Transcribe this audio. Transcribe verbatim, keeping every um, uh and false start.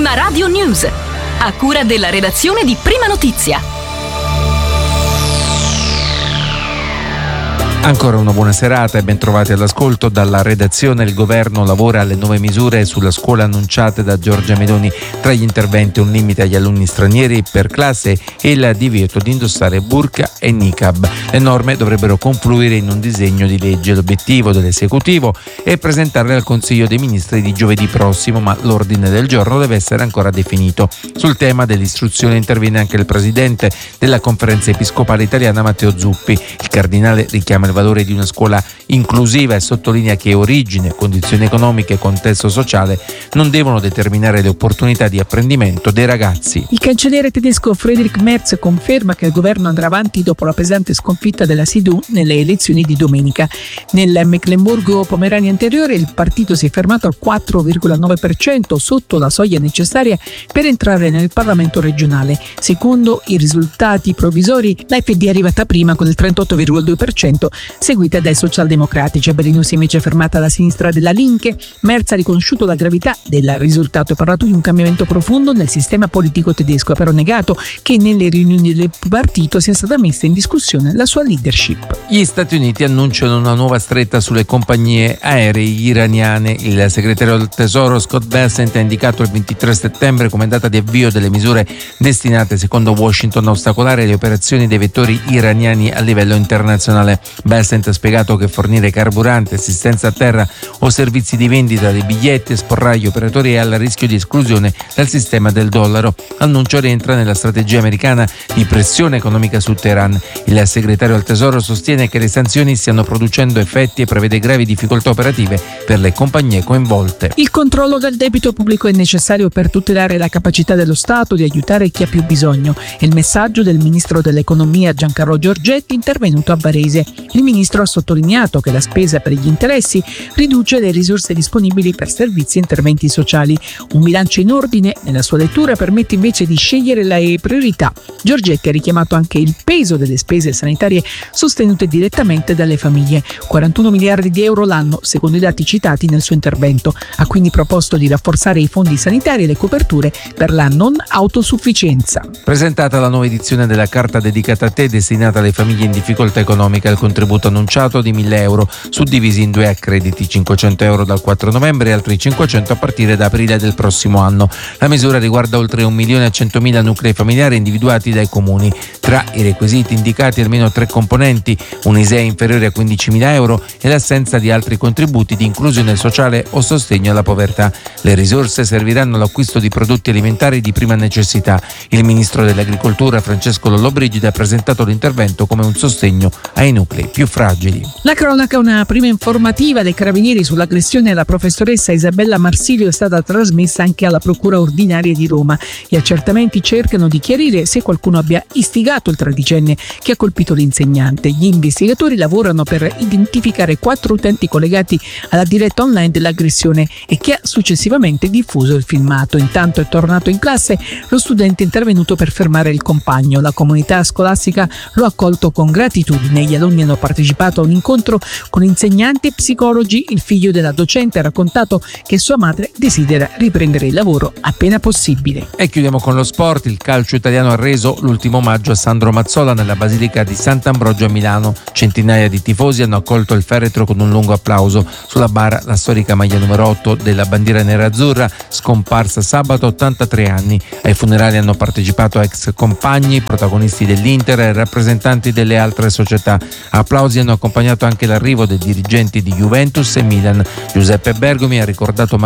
Prima Radio News, a cura della redazione di Prima Notizia. Ancora una buona serata e ben trovati all'ascolto. Dalla redazione il governo lavora alle nuove misure sulla scuola annunciate da Giorgia Meloni. Tra gli interventi un limite agli alunni stranieri per classe e il divieto di indossare burqa e niqab. Le norme dovrebbero confluire in un disegno di legge. L'obiettivo dell'esecutivo è presentarle al Consiglio dei Ministri di giovedì prossimo, ma l'ordine del giorno deve essere ancora definito. Sul tema dell'istruzione interviene anche il presidente della Conferenza Episcopale Italiana Matteo Zuppi. Il cardinale richiama il valore di una scuola inclusiva e sottolinea che origine, condizioni economiche e contesto sociale non devono determinare le opportunità di apprendimento dei ragazzi. Il cancelliere tedesco Friedrich Merz conferma che il governo andrà avanti dopo la pesante sconfitta della C D U nelle elezioni di domenica. Nel Mecklenburgo-Pomerania anteriore il partito si è fermato al quattro virgola nove per cento, sotto la soglia necessaria per entrare nel Parlamento regionale. Secondo i risultati provvisori, la F D è arrivata prima con il trentotto virgola due per cento, seguita dai socialdemocratici. A Berlino si è invece fermata la sinistra della Linke. Merz ha riconosciuto la gravità del risultato e parlato di un cambiamento profondo nel sistema politico tedesco, ha però negato che nelle riunioni del partito sia stata messa in discussione la sua leadership. Gli Stati Uniti annunciano una nuova stretta sulle compagnie aeree iraniane. Il segretario del Tesoro Scott Bessent ha indicato il ventitré settembre come data di avvio delle misure destinate, secondo Washington, a ostacolare le operazioni dei vettori iraniani a livello internazionale. Bessent ha spiegato che fornire carburante, assistenza a terra o servizi di vendita dei biglietti esporrà gli operatori al rischio di esclusione dal sistema del dollaro. L'annuncio rientra nella strategia americana di pressione economica su Teheran. Il segretario del Tesoro sostiene che le sanzioni stiano producendo effetti e prevede gravi difficoltà operative per le compagnie coinvolte. Il controllo del debito pubblico è necessario per tutelare la capacità dello Stato di aiutare chi ha più bisogno. È il messaggio del ministro dell'economia Giancarlo Giorgetti, intervenuto a Varese. Il ministro ha sottolineato che la spesa per gli interessi riduce le risorse disponibili per servizi e interventi sociali. Un bilancio in ordine, nella sua lettura, permette invece di scegliere le priorità. Giorgetti ha richiamato anche il peso delle spese sanitarie sostenute direttamente dalle famiglie. quarantuno miliardi di euro l'anno, secondo i dati citati nel suo intervento. Ha quindi proposto di rafforzare i fondi sanitari e le coperture per la non autosufficienza. Presentata la nuova edizione della Carta Dedicata a te, destinata alle famiglie in difficoltà economica. Il contributo annunciato di mille euro, suddivisi in due accrediti, cinquecento euro dal quattro novembre e altri cinquecento a partire da aprile del prossimo anno. La misura riguarda oltre un milione e centomila nuclei familiari individuati dai comuni. Tra i requisiti indicati almeno tre componenti: un I S E E inferiore a quindicimila euro e l'assenza di altri contributi di inclusione sociale o sostegno alla povertà. Le risorse serviranno all'acquisto di prodotti alimentari di prima necessità. Il ministro dell'Agricoltura Francesco Lollobrigida ha presentato l'intervento come un sostegno ai nuclei più fragili. La cronaca, una prima informativa dei carabinieri sull'aggressione alla professoressa Isabella Marsilio è stata trasmessa anche alla Procura Ordinaria di Roma. Gli accertamenti cercano di chiarire se qualcuno abbia istigato il tredicenne che ha colpito l'insegnante. Gli investigatori lavorano per identificare quattro utenti collegati alla diretta online dell'aggressione e che ha successivamente diffuso il filmato. Intanto è tornato in classe lo studente intervenuto per fermare il compagno. La comunità scolastica lo ha accolto con gratitudine. Gli alunni hanno partecipato a un incontro con insegnanti e psicologi. Il figlio della docente ha raccontato che sua madre desidera riprendere il lavoro appena possibile. E chiudiamo con lo sport. Il calcio italiano ha reso l'ultimo omaggio a Sandro Mazzola nella Basilica di Sant'Ambrogio a Milano. Centinaia di tifosi hanno accolto il feretro con un lungo applauso. Sulla bara la storica maglia numero otto della bandiera nerazzurra, scomparsa sabato, ottantatré anni. Ai funerali hanno partecipato ex compagni, protagonisti dell'Inter e rappresentanti delle altre società. Applausi hanno accompagnato anche l'arrivo dei dirigenti di Juventus e Milan. Giuseppe Bergomi ha ricordato